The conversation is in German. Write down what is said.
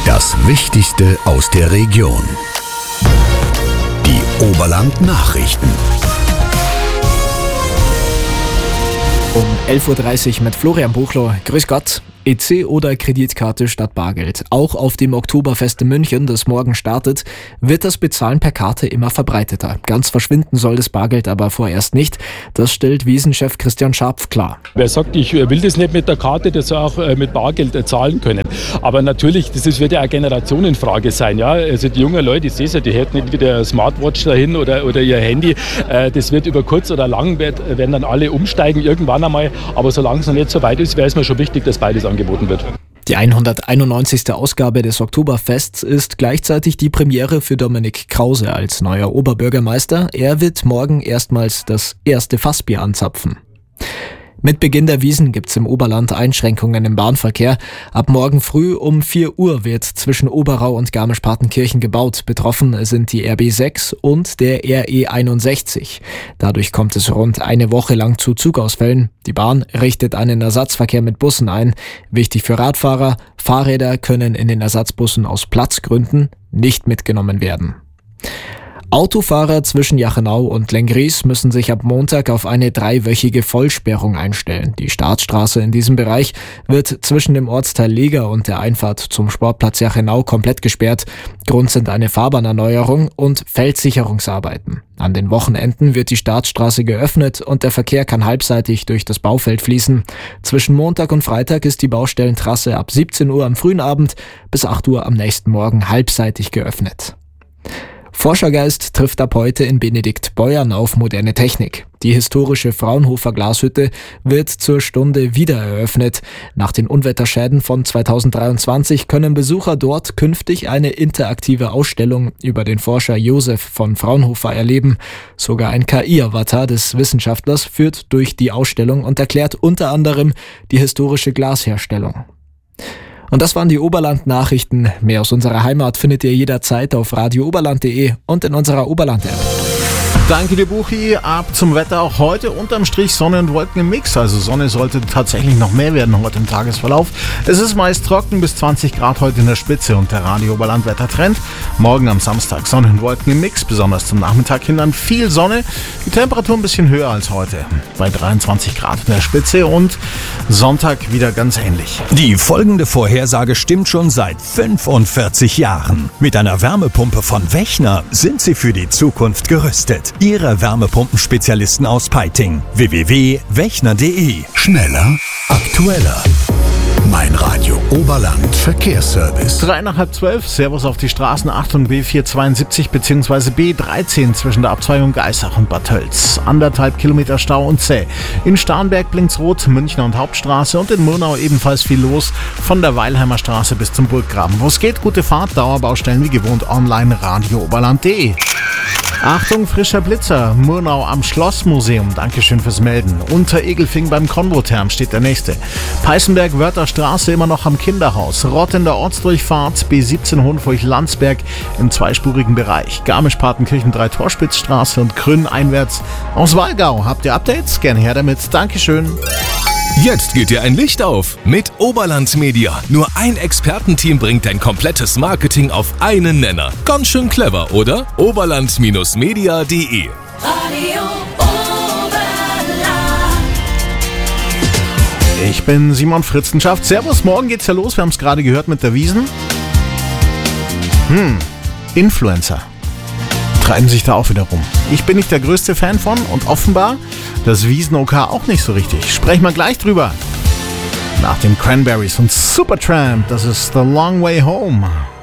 Das Wichtigste aus der Region. Die Oberland-Nachrichten. Um 11.30 Uhr mit Florian Buchler. Grüß Gott. EC oder Kreditkarte statt Bargeld. Auch auf dem Oktoberfest in München, das morgen startet, wird das Bezahlen per Karte immer verbreiteter. Ganz verschwinden soll das Bargeld aber vorerst nicht. Das stellt Wiesenchef Christian Scharpf klar. Wer sagt, ich will das nicht mit der Karte, das auch mit Bargeld zahlen können. Aber natürlich, wird ja eine Generationenfrage sein. Ja? Also die jungen Leute, ich sehe es ja, die hätten nicht wieder eine Smartwatch dahin oder ihr Handy. Das wird über kurz oder lang, werden dann alle umsteigen irgendwann einmal. Aber solange es noch nicht so weit ist, wäre es mir schon wichtig, dass beides angeboten wird. Die 191. Ausgabe des Oktoberfests ist gleichzeitig die Premiere für Dominik Krause als neuer Oberbürgermeister. Er wird morgen erstmals das erste Fassbier anzapfen. Mit Beginn der Wiesn gibt's im Oberland Einschränkungen im Bahnverkehr. Ab morgen früh um 4 Uhr wird zwischen Oberau und Garmisch-Partenkirchen gebaut. Betroffen sind die RB6 und der RE61. Dadurch kommt es rund eine Woche lang zu Zugausfällen. Die Bahn richtet einen Ersatzverkehr mit Bussen ein. Wichtig für Radfahrer: Fahrräder können in den Ersatzbussen aus Platzgründen nicht mitgenommen werden. Autofahrer zwischen Jachenau und Lenggries müssen sich ab Montag auf eine 3-wöchige Vollsperrung einstellen. Die Startstraße in diesem Bereich wird zwischen dem Ortsteil Leger und der Einfahrt zum Sportplatz Jachenau komplett gesperrt. Grund sind eine Fahrbahnerneuerung und Feldsicherungsarbeiten. An den Wochenenden wird die Startstraße geöffnet und der Verkehr kann halbseitig durch das Baufeld fließen. Zwischen Montag und Freitag ist die Baustellentrasse ab 17 Uhr am frühen Abend bis 8 Uhr am nächsten Morgen halbseitig geöffnet. Forschergeist trifft ab heute in Benediktbeuern auf moderne Technik. Die historische Fraunhofer Glashütte wird zur Stunde wieder eröffnet. Nach den Unwetterschäden von 2023 können Besucher dort künftig eine interaktive Ausstellung über den Forscher Josef von Fraunhofer erleben. Sogar ein KI-Avatar des Wissenschaftlers führt durch die Ausstellung und erklärt unter anderem die historische Glasherstellung. Und das waren die Oberland-Nachrichten. Mehr aus unserer Heimat findet ihr jederzeit auf radiooberland.de und in unserer Oberland-App. Danke dir, Buchi. Ab zum Wetter auch heute. Unterm Strich Sonne und Wolken im Mix. Also Sonne sollte tatsächlich noch mehr werden heute im Tagesverlauf. Es ist meist trocken, bis 20 Grad heute in der Spitze und der Radio Oberland Wettertrend. Morgen am Samstag Sonne und Wolken im Mix, besonders zum Nachmittag hin dann viel Sonne. Die Temperatur ein bisschen höher als heute, bei 23 Grad in der Spitze und Sonntag wieder ganz ähnlich. Die folgende Vorhersage stimmt schon seit 45 Jahren. Mit einer Wärmepumpe von Wechner sind Sie für die Zukunft gerüstet. Ihre Wärmepumpenspezialisten aus Peiting. www.wechner.de. Schneller, aktueller. Mein Radio Oberland Verkehrsservice. 11:03. Servus auf die Straßen 8 und B472 bzw. B13 zwischen der Abzweigung Geissach und Bad Tölz. 1,5 Kilometer Stau und zäh. In Starnberg blinkt's rot, Münchner und Hauptstraße und in Murnau ebenfalls viel los von der Weilheimer Straße bis zum Burggraben. Wo es geht, gute Fahrt, Dauerbaustellen wie gewohnt online radiooberland.de. Achtung, frischer Blitzer, Murnau am Schlossmuseum, Dankeschön fürs Melden. Unter Egelfing beim Konvotherm steht der nächste. Peißenberg, Wörtherstraße immer noch am Kinderhaus. Rott in der Ortsdurchfahrt, B17 Hohenfurch-Landsberg im zweispurigen Bereich. Garmisch-Partenkirchen 3 Torspitzstraße und Grün einwärts. Aus Wallgau, habt ihr Updates? Gerne her damit, Dankeschön. Jetzt geht dir ein Licht auf mit Oberland Media. Nur ein Expertenteam bringt dein komplettes Marketing auf einen Nenner. Ganz schön clever, oder? Oberland-media.de. Radio Oberland. Ich bin Simon Fritzenschaft. Servus, morgen geht's ja los. Wir haben es gerade gehört mit der Wiesn. Influencer treiben sich da auch wieder rum. Ich bin nicht der größte Fan von und offenbar das Wiesn-OK auch nicht so richtig. Sprechen wir gleich drüber. Nach den Cranberries und Supertramp, das ist The Long Way Home.